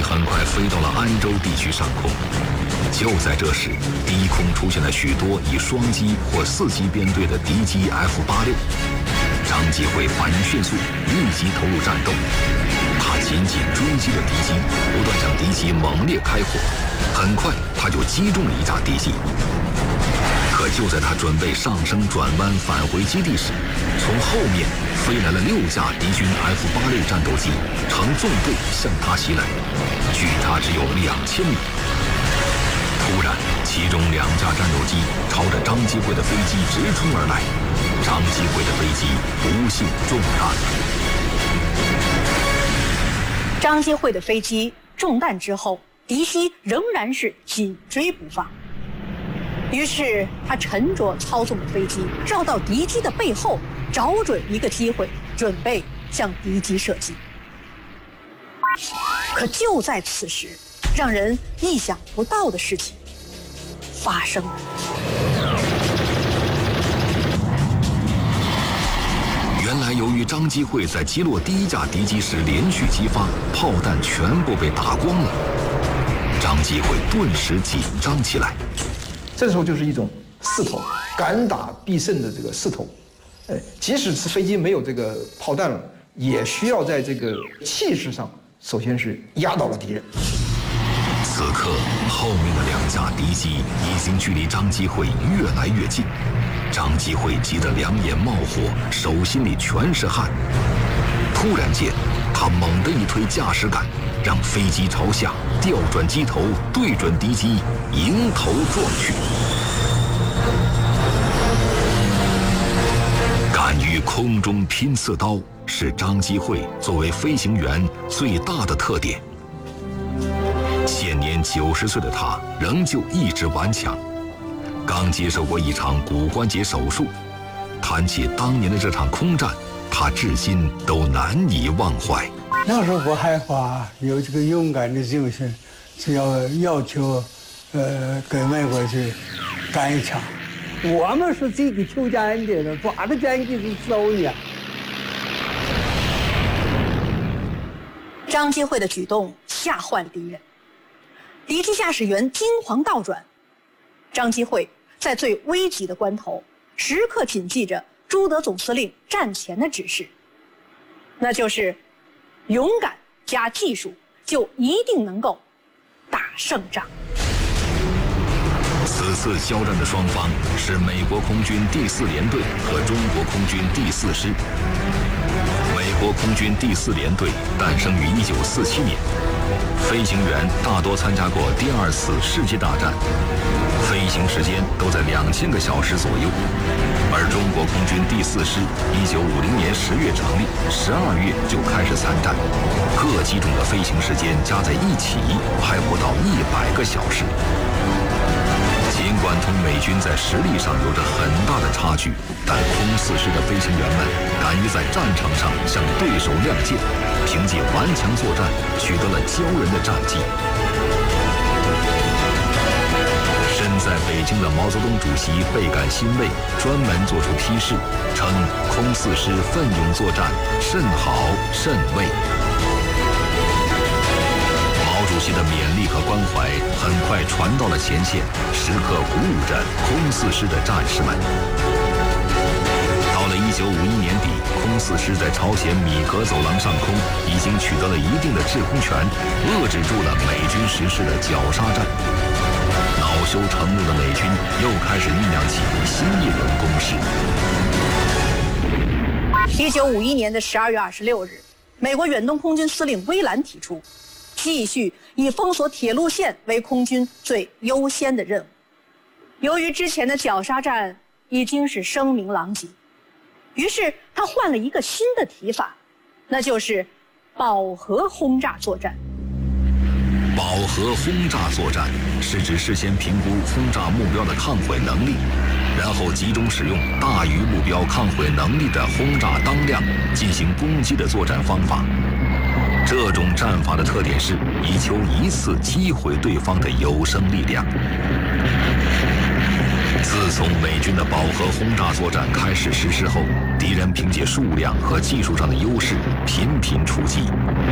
很快飞到了安州地区上空。就在这时，低空出现了许多以双机或四机编队的敌机 F-86。张继会反应迅速，立即投入战斗。他紧紧追击着敌机，不断向敌机猛烈开火。很快，他就击中了一架敌机。可就在他准备上升转弯返回基地时，从后面飞来了6架敌军 F-86战斗机，呈纵队向他袭来，距他只有2000米。突然，其中2架战斗机朝着张继会的飞机直冲而来，张继会的飞机不幸中弹。 张继会的飞机中弹之后，敌机仍然是紧追不放。于是他沉着操纵的飞机绕到敌机的背后，找准一个机会，准备向敌机射击。可就在此时，让人意想不到的事情发生了。 原来，由于张继会在击落第1架敌机时连续击发，炮弹全部被打光了，张继会顿时紧张起来。 这时候就是一种势头，敢打必胜的这个势头。即使是飞机没有这个炮弹了，也需要在这个气势上，首先是压倒了敌人。 此刻，后面的2架敌机已经距离张继会越来越近。张继会急得两眼冒火，手心里全是汗。突然间，他猛地一推驾驶杆，让飞机朝下，调转机头，对准敌机，迎头撞去。敢于空中拼刺刀，是张继会作为飞行员最大的特点。现年90岁的他，仍旧意志顽强。刚接受过一场骨关节手术，谈起当年的这场空战，他至今都难以忘怀。 那时候不害怕，有这个勇敢的精神，只要求，跟美国去干一场。我们是这个求战的，抓着战机是走呢。 张继会的举动吓坏了敌人，敌机驾驶员惊慌倒转。张继会在最危急的关头，时刻谨记着朱德总司令战前的指示，那就是勇敢加技术，就一定能够打胜仗。 此次交战的双方是美国空军第4联队和中国空军第4师。美国空军第4联队诞生于1947年，飞行员大多参加过第2次世界大战，飞行时间都在2000个小时左右。而中国空军第4师1950年10月成立，12月就开始参战，各机种的飞行时间加在一起还不到100个小时。尽管同美军在实力上有着很大的差距，但空4师的飞行员们敢于在战场上向对手亮剑，凭借顽强作战取得了骄人的战绩。身在北京的毛泽东主席倍感欣慰，专门作出批示，称空4师奋勇作战，甚好甚慰。毛主席的勉励和关怀很快传到了前线，时刻鼓舞着空4师的战士们。到了1951年底，空4师在朝鲜米格走廊上空已经取得了一定的制空权，遏制住了美军实施的绞杀战。恼羞成怒的美军又开始酝酿起新一轮攻势。 1951年的12月26日，美国远东空军司令威兰提出，继续以封锁铁路线为空军最优先的任务。由于之前的绞杀战已经是声名狼藉，于是他换了一个新的提法，那就是饱和轰炸作战。 饱和轰炸作战是指事先评估轰炸目标的抗毁能力，然后集中使用大于目标抗毁能力的轰炸当量进行攻击的作战方法。这种战法的特点是以求一次击毁对方的有生力量。自从美军的饱和轰炸作战开始实施后，敌人凭借数量和技术上的优势频频出击，